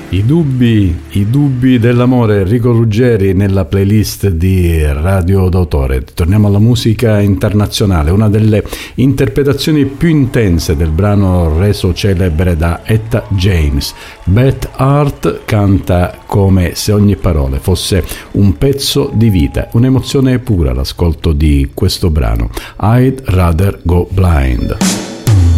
I dubbi dell'amore, Enrico Ruggeri nella playlist di Radio d'Autore. Torniamo alla musica internazionale, una delle interpretazioni più intense del brano reso celebre da Etta James. Beth Hart canta come se ogni parola fosse un pezzo di vita, un'emozione pura all'ascolto di questo brano. I'd Rather Go Blind.